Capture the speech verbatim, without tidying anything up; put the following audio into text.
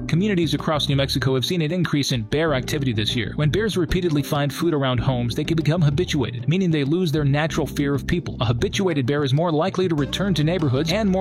Communities across New Mexico have seen an increase in bear activity this year. When bears repeatedly find food around homes, they can become habituated, meaning they lose their natural fear of people. A habituated bear is more likely to return to neighborhoods and more